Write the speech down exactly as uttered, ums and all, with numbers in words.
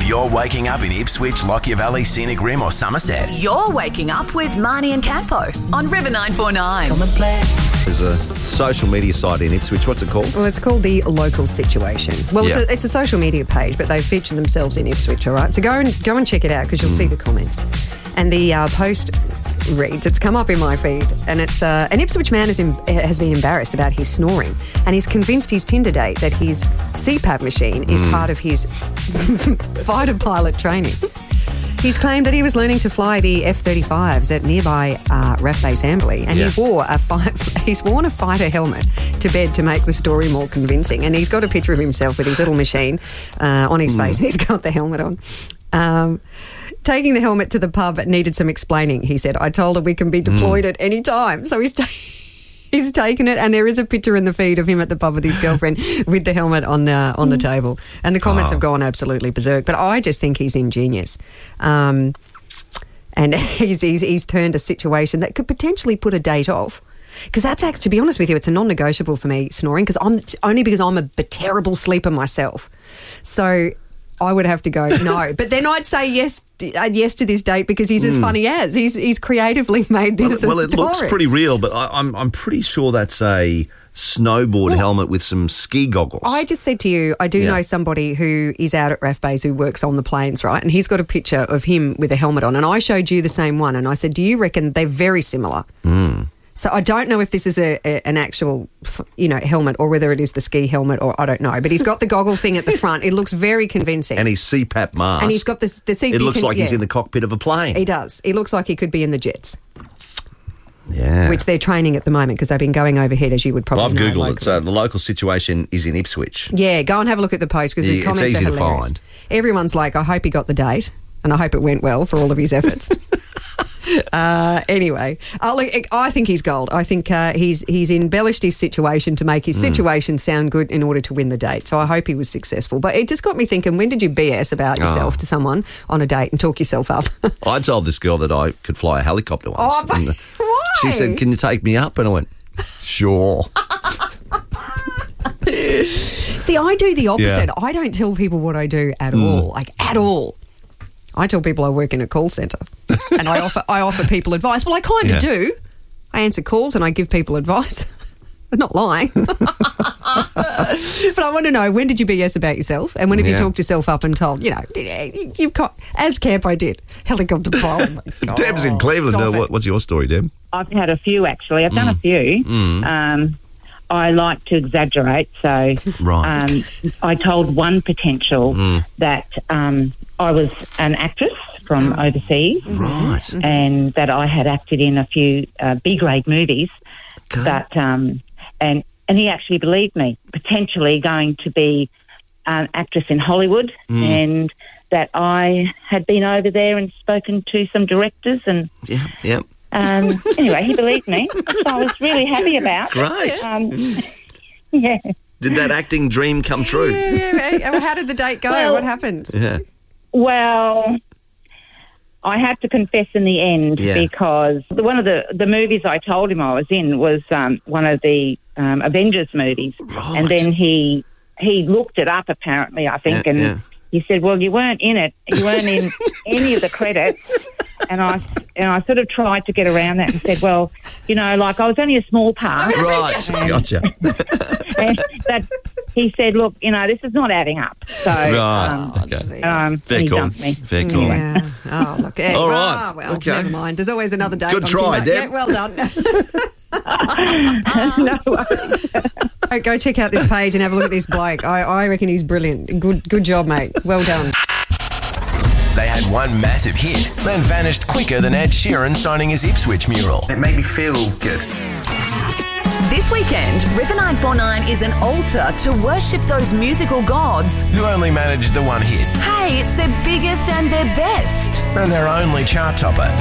you're waking up in Ipswich, Lockyer Valley, Scenic Rim or Somerset. You're waking up with Marnie and Campo on River nine four nine. Come and play. There's a social media site in Ipswich. What's it called? Well, it's called The Local Situation. Well, Yeah. it's, a, it's a social media page, but they've featured themselves in Ipswich, all right? So go and go and check it out because you'll Mm. see the comments. And the uh, post reads, it's come up in my feed, and it's uh, an Ipswich man is em- has been embarrassed about his snoring, and he's convinced his Tinder date that his C PAP machine is Mm. part of his fighter pilot training. He's claimed that he was learning to fly the F thirty-fives at nearby uh, R A F Base Amberley, and Yeah. he wore a fi- he's worn a fighter helmet to bed to make the story more convincing. And he's got a picture of himself with his little machine uh, on his Mm. face, and he's got the helmet on. Um, taking the helmet to the pub needed some explaining, he said. I told her we can be deployed Mm. at any time. So he's ta- he's taken it, and there is a picture in the feed of him at the pub with his girlfriend with the helmet on the on the table. And the comments Oh. have gone absolutely berserk. But I just think he's ingenious. Um, and he's, he's he's turned a situation that could potentially put a date off. Because that's actually, to be honest with you, it's a non-negotiable for me, snoring, because I'm only because I'm a, a terrible sleeper myself. So I would have to go no. But then I'd say yes uh, yes to this date because he's as funny as. He's he's creatively made this Well, a it story. looks pretty real, but I, I'm I'm pretty sure that's a snowboard helmet with some ski goggles. I just said to you, I do Yeah. know somebody who is out at R A F Base who works on the planes, right? And he's got a picture of him with a helmet on. And I showed you the same one. And I said, do you reckon they're very similar? Mm. So I don't know if this is a, a an actual, you know, helmet or whether it is the ski helmet or I don't know. But he's got the goggle thing at the front. It looks very convincing. And his C PAP mask. And he's got the the C P. It looks can- like he's yeah. in the cockpit of a plane. He does. He looks like he could be in the jets, Yeah. which they're training at the moment because they've been going overhead, as you would probably Well, I've know. Googled it. locally. So the local situation is in Ipswich. Yeah, go and have a look at the post because Yeah, the it's comments easy are to hilarious. find. Everyone's like, I hope he got the date and I hope it went well for all of his efforts. uh, anyway, uh, look, I think he's gold. I think uh, he's he's embellished his situation to make his Mm. situation sound good in order to win the date. So I hope he was successful. But it just got me thinking, when did you B S about yourself Oh. to someone on a date and talk yourself up? I told this girl that I could fly a helicopter once. Oh, but and, uh, why? She said, can you take me up? And I went, sure. See, I do the opposite. Yeah. I don't tell people what I do at all, like at all. I tell people I work in a call centre and I offer I offer people advice. Well, I kind of Yeah. do. I answer calls and I give people advice. I'm not lying. But I want to know, when did you B S about yourself? And when have you Yeah. talked yourself up and told, you know, you- you've got, as Campo did, helicopter pilot. Oh my God. Deb's in Cleveland. Stop Uh, it. what, what's your story, Deb? I've had a few, actually. I've done a few. Um, I like to exaggerate, so Right. um, I told one potential that um, I was an actress from overseas Right. and that I had acted in a few uh, B-grade movies. Okay. That um, and and he actually believed me, potentially going to be an actress in Hollywood, and that I had been over there and spoken to some directors and. Yeah, yeah. Um, anyway, he believed me, so I was really happy about. Great. Um, yeah. Did that acting dream come true? Yeah, yeah, yeah. How did the date go? Well- what happened? Yeah. Well, I had to confess in the end Yeah. because the, one of the, the movies I told him I was in was um, one of the um, Avengers movies, Right. and then he he looked it up apparently, I think, Yeah, and yeah. he said, "Well, you weren't in it. You weren't in any of the credits." And I and I sort of tried to get around that and said, "Well, you know, like I was only a small part." Right. Gotcha. And that he said, "Look, you know, this is not adding up." So, Right. um, Okay. um, Fair he call. dumped me. Fair call. Yeah. Oh, look. Yeah. All right. Ah, well, Okay. never mind. There's always another day. Good on try, Tinder. Deb. Yeah, well done. No worries. Oh, go check out this page and have a look at this bloke. I, I reckon he's brilliant. Good, good job, mate. Well done. They had one massive hit, then vanished quicker than Ed Sheeran signing his Ipswich mural. It made me feel good. This weekend, River nine four nine is an altar to worship those musical gods. Who only managed the one hit Hey, it's their biggest and their best. and their only chart topper.